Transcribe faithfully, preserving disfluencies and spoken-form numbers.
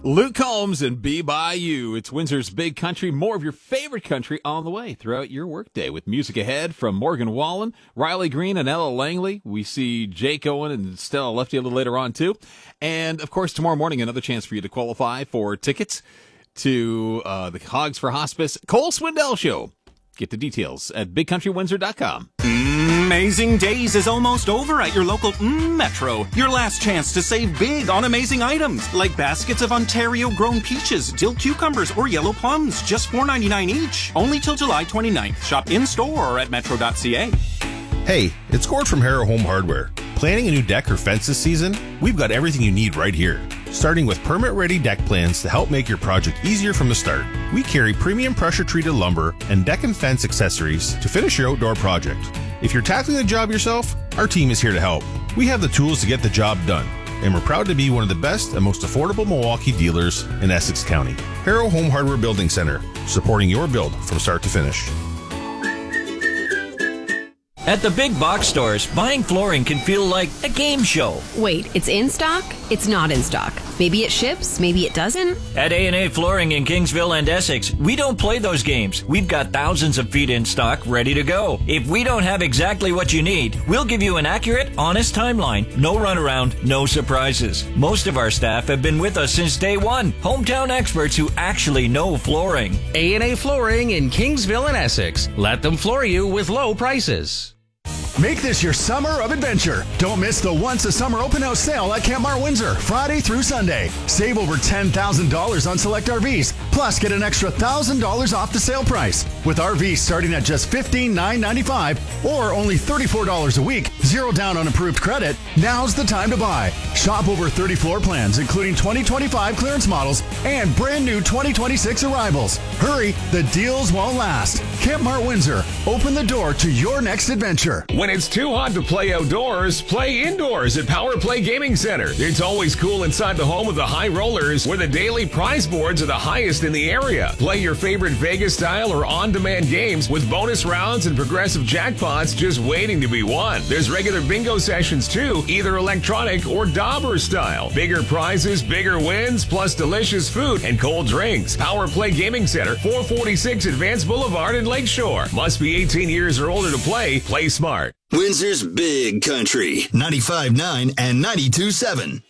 Luke Combs and Be By You. It's Windsor's Big Country. More of your favorite country on the way throughout your workday with music ahead from Morgan Wallen, Riley Green, and Ella Langley. We see Jake Owen and Stella Lefty a little later on, too. And, of course, tomorrow morning, another chance for you to qualify for tickets to uh, the Hogs for Hospice Cole Swindell Show. Get the details at big country windsor dot com. Amazing Days is almost over at your local mm, Metro. Your last chance to save big on amazing items like baskets of Ontario-grown peaches, dill cucumbers, or yellow plums, just four ninety-nine each. Only till July twenty-ninth. Shop in-store or at metro dot c a. Hey, it's Gord from Harrow Home Hardware. Planning a new deck or fence this season? We've got everything you need right here. Starting with permit-ready deck plans to help make your project easier from the start. We carry premium pressure-treated lumber and deck and fence accessories to finish your outdoor project. If you're tackling the job yourself, our team is here to help. We have the tools to get the job done, and we're proud to be one of the best and most affordable Milwaukee dealers in Essex County. Harrow Home Hardware Building Center, supporting your build from start to finish. At the big box stores, buying flooring can feel like a game show. Wait, it's in stock? It's not in stock. Maybe it ships, maybe it doesn't. At A and A Flooring in Kingsville and Essex, we don't play those games. We've got thousands of feet in stock ready to go. If we don't have exactly what you need, we'll give you an accurate, honest timeline. No runaround, no surprises. Most of our staff have been with us since day one. Hometown experts who actually know flooring. A and A Flooring in Kingsville and Essex. Let them floor you with low prices. Make this your summer of adventure. Don't miss the Once a Summer Open House sale at Camp Mart Windsor, Friday through Sunday. Save over ten thousand dollars on select R Vs, plus get an extra one thousand dollars off the sale price. With R Vs starting at just fifteen thousand nine hundred ninety-five dollars or only thirty-four dollars a week, zero down on approved credit, now's the time to buy. Shop over thirty floor plans, including twenty twenty-five clearance models and brand new twenty twenty-six arrivals. Hurry, the deals won't last. Camp Mart Windsor, open the door to your next adventure. When it's too hot to play outdoors, play indoors at Power Play Gaming Center. It's always cool inside the home of the High Rollers, where the daily prize boards are the highest in the area. Play your favorite Vegas-style or on-demand games with bonus rounds and progressive jackpots just waiting to be won. There's regular bingo sessions too, either electronic or Dauber style. Bigger prizes, bigger wins, plus delicious food and cold drinks. Power Play Gaming Center, four forty-six Advance Boulevard in Lakeshore. Must be eighteen years or older to play. Play smart. Windsor's Big Country, ninety-five point nine and ninety-two point seven.